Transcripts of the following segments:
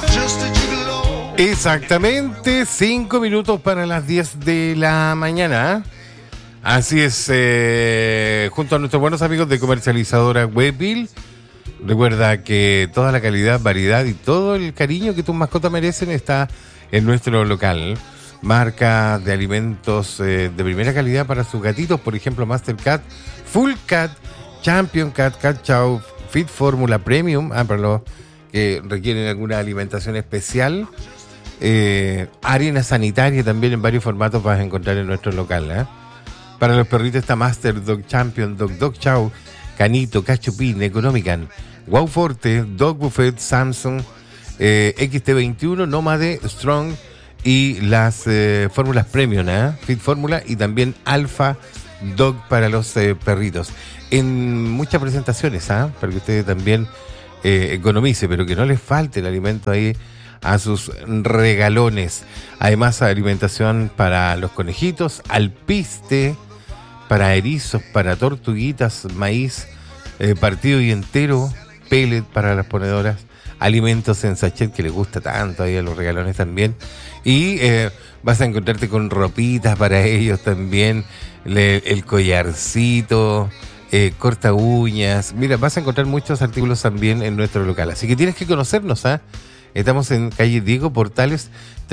Exactamente 5 minutos para las 10 de la mañana. Así es, junto a nuestros buenos amigos de comercializadora Webbil. Recuerda que toda la calidad, variedad y todo el cariño que tus mascotas merecen está en nuestro local. Marca de alimentos de primera calidad para sus gatitos, por ejemplo, Master Cat, Full Cat, Champion Cat, Cat Chow, Fit Fórmula Premium, para los que requieren alguna alimentación especial. Arena sanitaria también en varios formatos vas a encontrar en nuestro local. Para los perritos está Master Dog Champion, Dog Chow, Canito, Cachupín, Economican, Wow Forte, Dog Buffet, Samsung, XT21, Nómade, Strong y las fórmulas Premium, Fit Fórmula y también Alpha Dog para los perritos. En muchas presentaciones, para que usted también economice, pero que no les falte el alimento ahí a sus regalones. Además, alimentación para los conejitos, alpiste, para erizos, para tortuguitas, maíz partido y entero, pellet para las ponedoras, alimentos en sachet que les gusta tanto ahí a los regalones también. Y vas a encontrarte con ropitas para ellos también, el collarcito, corta uñas. Mira, vas a encontrar muchos artículos también en nuestro local. Así que tienes que conocernos, Estamos en calle Diego Portales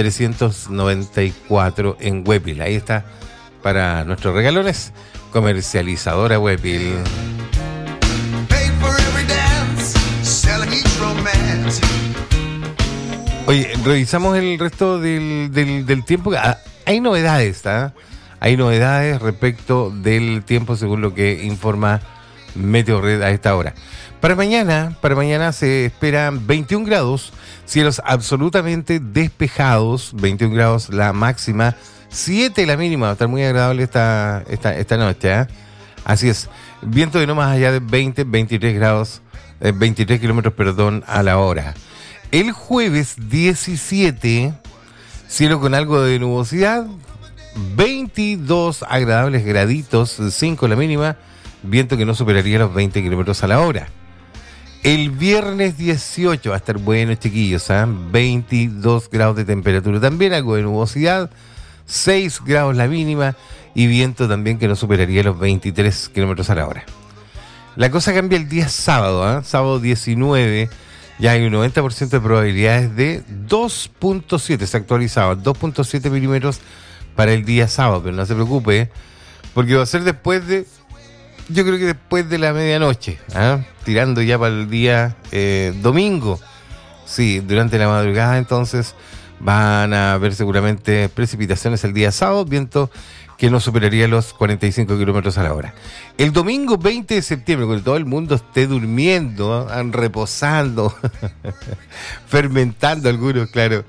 394 en Webbil. Ahí está para nuestros regalones, comercializadora Webbil. Oye, revisamos el resto del tiempo. Hay novedades, Hay novedades respecto del tiempo según lo que informa Meteorred a esta hora. Para mañana se esperan 21 grados, cielos absolutamente despejados, 21 grados la máxima, 7 la mínima, va a estar muy agradable esta noche, Así es, viento de no más allá de 23 grados, 23 kilómetros, a la hora. El jueves 17, cielo con algo de nubosidad, 22 agradables graditos, 5 la mínima, viento que no superaría los 20 kilómetros a la hora. El viernes 18 va a estar bueno, chiquillos, 22 grados de temperatura, también algo de nubosidad, 6 grados la mínima y viento también que no superaría los 23 kilómetros a la hora. La cosa cambia el día sábado, sábado 19, ya hay un 90% de probabilidades de 2.7, se ha actualizado, 2.7 milímetros para el día sábado, pero no se preocupe, porque va a ser yo creo que después de la medianoche, tirando ya para el día domingo. Sí, durante la madrugada entonces van a haber seguramente precipitaciones el día sábado, viento que no superaría los 45 kilómetros a la hora. El domingo 20 de septiembre, cuando todo el mundo esté durmiendo, reposando, fermentando algunos, claro,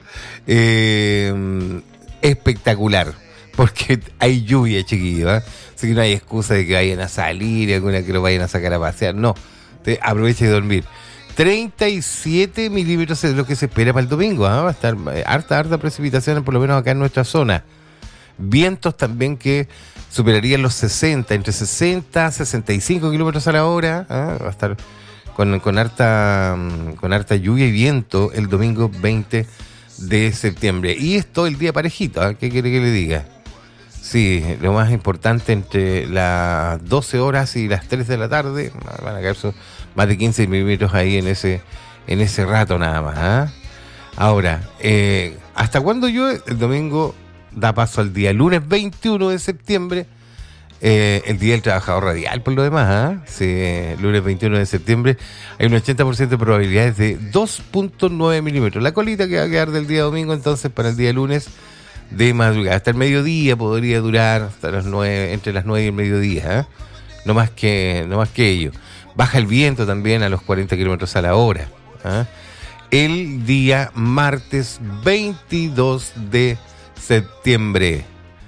espectacular, porque hay lluvia, chiquillos, así que no hay excusa de que vayan a salir, alguna que lo vayan a sacar a pasear, no, aproveche de dormir. 37 milímetros es lo que se espera para el domingo, va a estar harta precipitación, por lo menos acá en nuestra zona. Vientos también que superarían los 60, entre 60 a 65 kilómetros a la hora, va a estar con harta lluvia y viento el domingo 20 de septiembre. Y es todo el día parejito, ¿qué quiere que le diga? Sí, lo más importante, entre las 12 horas y las 3 de la tarde, van a caer más de 15 milímetros ahí en ese rato nada más. Ahora, ¿hasta cuándo llueve? El domingo da paso al día lunes 21 de septiembre, el Día del Trabajador Radial, por lo demás, Sí, lunes 21 de septiembre hay un 80% de probabilidades de 2.9 milímetros. La colita que va a quedar del día domingo, entonces, para el día lunes de madrugada. Hasta el mediodía podría durar, hasta las 9, entre las 9 y el mediodía, no más que ello. Baja el viento también a los 40 kilómetros a la hora. El día martes 22 de septiembre.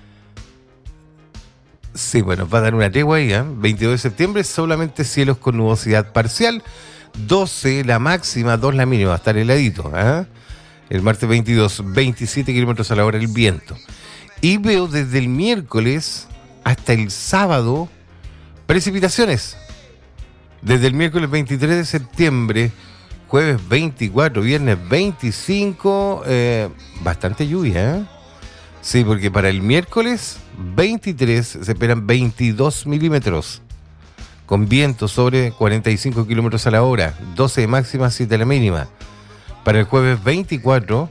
Sí, bueno, va a dar una tregua ahí, 22 de septiembre, solamente cielos con nubosidad parcial, 12 la máxima, 2 la mínima, va a estar heladito, El martes 22, 27 kilómetros a la hora el viento. Y veo desde el miércoles hasta el sábado precipitaciones. Desde el miércoles 23 de septiembre, jueves 24, viernes 25, bastante lluvia, ¿eh? Sí, porque para el miércoles 23 se esperan 22 milímetros, con viento sobre 45 kilómetros a la hora, 12 de máxima, 7 de la mínima. Para el jueves 24,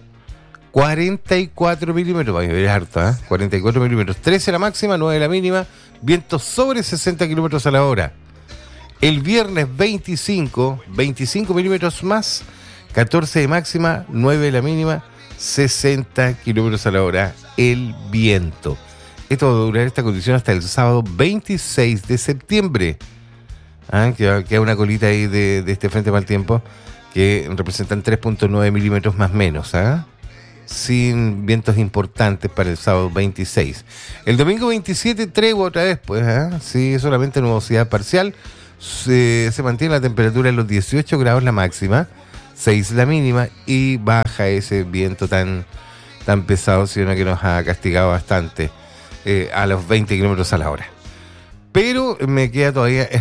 44 milímetros, es harto, ¿eh? 44 milímetros, 13 la máxima, 9 la mínima, viento sobre 60 kilómetros a la hora. El viernes 25 milímetros más, 14 de máxima, 9 la mínima, 60 kilómetros a la hora, el viento. Esto va a durar esta condición hasta el sábado 26 de septiembre. Queda una colita ahí de este frente mal tiempo que representan 3.9 milímetros más menos, sin vientos importantes para el sábado 26. El domingo 27, tregua otra vez, pues, sí, solamente nubosidad parcial. Se mantiene la temperatura en los 18 grados la máxima, 6 la mínima, y baja ese viento tan pesado, sino que nos ha castigado bastante, a los 20 kilómetros a la hora. Pero me queda todavía